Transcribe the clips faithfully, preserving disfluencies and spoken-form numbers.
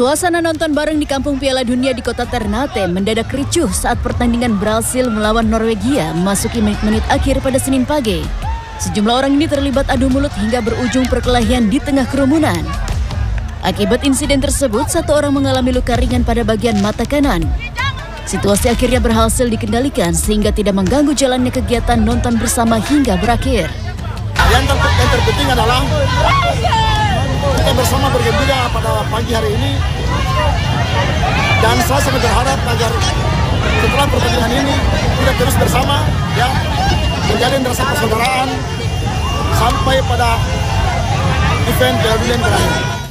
Suasana nonton bareng di Kampung Piala Dunia di kota Ternate mendadak ricuh saat pertandingan Brasil melawan Norwegia memasuki menit-menit akhir pada Senin pagi. Sejumlah orang ini terlibat adu mulut hingga berujung perkelahian di tengah kerumunan. Akibat insiden tersebut, satu orang mengalami luka ringan pada bagian mata kanan. Situasi akhirnya berhasil dikendalikan sehingga tidak mengganggu jalannya kegiatan nonton bersama hingga berakhir. Yang, ter yang terpenting adalah kita bersama bergembira pada pagi hari ini, dan saya sangat berharap agar setelah pertandingan ini kita terus bersama, ya, menjalin rasa persaudaraan sampai pada event Piala Dunia terakhir.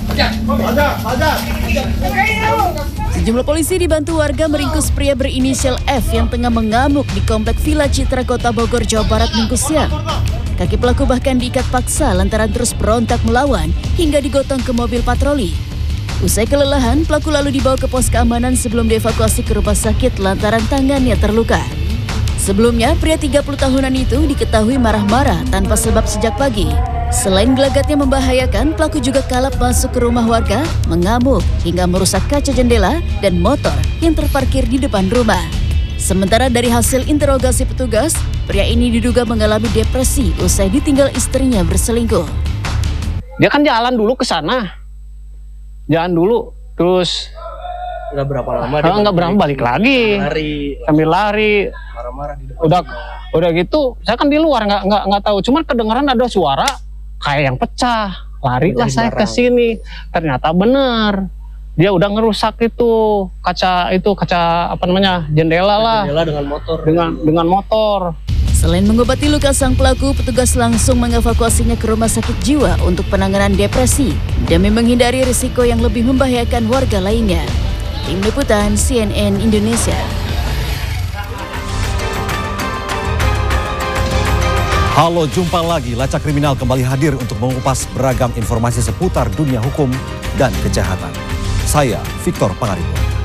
Sejumlah polisi dibantu warga meringkus pria berinisial F yang tengah mengamuk di komplek Villa Citra Kota Bogor, Jawa Barat Minggu siang. Kaki pelaku bahkan diikat paksa lantaran terus berontak melawan hingga digotong ke mobil patroli. Usai kelelahan, pelaku lalu dibawa ke pos keamanan sebelum dievakuasi ke rumah sakit lantaran tangannya terluka. Sebelumnya, pria tiga puluh tahunan itu diketahui marah-marah tanpa sebab sejak pagi. Selain gelagatnya membahayakan, pelaku juga kalap masuk ke rumah warga, mengamuk hingga merusak kaca jendela dan motor yang terparkir di depan rumah. Sementara dari hasil interogasi petugas, pria ini diduga mengalami depresi usai ditinggal istrinya berselingkuh. Dia kan jalan dulu ke sana, jalan dulu, terus nggak berapa lama dia nggak berapa balik lagi, lari, sambil lari, marah-marah di depan. Udah, udah gitu, saya kan di luar nggak nggak nggak tahu, cuman kedengaran ada suara kayak yang pecah, lari lah saya ke sini, ternyata bener. Dia udah ngerusak itu kaca itu kaca apa namanya jendela lah. Jendela dengan motor. Dengan dengan motor. Selain mengobati luka sang pelaku, petugas langsung mengevakuasinya ke rumah sakit jiwa untuk penanganan depresi demi menghindari risiko yang lebih membahayakan warga lainnya. Tim Liputan C N N Indonesia. Halo, jumpa lagi. Lacak Kriminal kembali hadir untuk mengupas beragam informasi seputar dunia hukum dan kejahatan. Saya Victor Pangaribuan.